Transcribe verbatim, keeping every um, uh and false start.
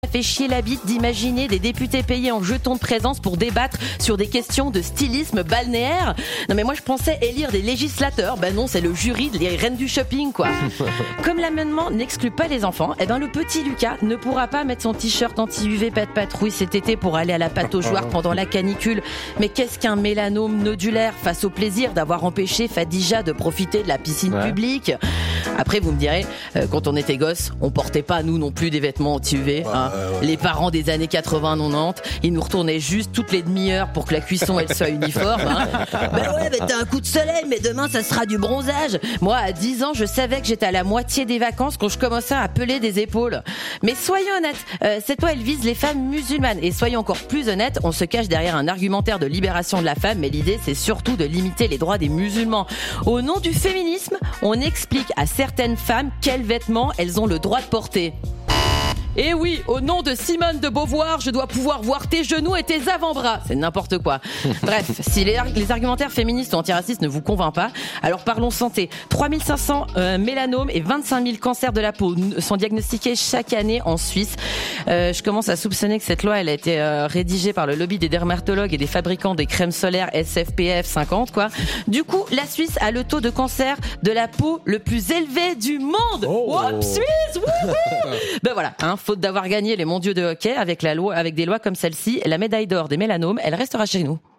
fait chier la bite d'imaginer des députés payés en jetons de présence pour débattre sur des questions de stylisme balnéaire. Non mais moi je pensais élire des législateurs, ben non c'est le jury des reines du shopping quoi. Comme l'amendement n'exclut pas les enfants, eh ben le petit Lucas ne pourra pas mettre son t-shirt anti-U V pas de patrouille cet été pour aller à la pataugeoire pendant la canicule. Mais qu'est-ce qu'un mélanome nodulaire face au plaisir d'avoir empêché Fadija de profiter de la piscine ouais. publique. Après vous me direz, euh, quand on était gosse, on portait pas nous non plus des vêtements anti-U V. Ouais, hein. ouais, ouais. Les parents des années quatre-vingts quatre-vingt-dix, ils nous retournaient juste toutes les demi-heures pour que la cuisson elle soit uniforme. Hein. Ben ouais, mais t'as un coup de soleil, mais demain ça sera du bronzage. Moi à dix ans, je savais que j'étais à la moitié des vacances quand je commençais à peler des épaules. Mais soyons honnêtes, euh, cette loi elle vise les femmes musulmanes. Et soyons encore plus honnêtes, on se cache derrière un argumentaire de libération de la femme, mais l'idée c'est surtout de limiter les droits des musulmans. Au nom du féminisme, on explique à certaines femmes quels vêtements elles ont le droit de porter. Et oui, au nom de Simone de Beauvoir, je dois pouvoir voir tes genoux et tes avant-bras. C'est n'importe quoi. Bref, si les, les argumentaires féministes ou antiracistes ne vous convainquent pas, alors parlons santé. trois mille cinq cents euh, mélanomes et vingt-cinq mille cancers de la peau sont diagnostiqués chaque année en Suisse. Euh, je commence à soupçonner que cette loi, elle a été euh, rédigée par le lobby des dermatologues et des fabricants des crèmes solaires S P F cinquante, quoi. Du coup, la Suisse a le taux de cancer de la peau le plus élevé du monde. Oh, Whoop, Suisse, wouhou. Ben voilà, hein. Faute d'avoir gagné les mondiaux de hockey avec la loi, avec des lois comme celle-ci, la médaille d'or des mélanomes, elle restera chez nous.